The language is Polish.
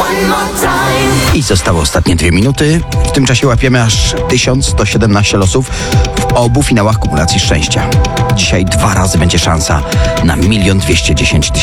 I zostały ostatnie 2 minuty. W tym czasie łapiemy aż 1117 losów w obu finałach kumulacji szczęścia. Dzisiaj 2 razy będzie szansa na 1 210 000.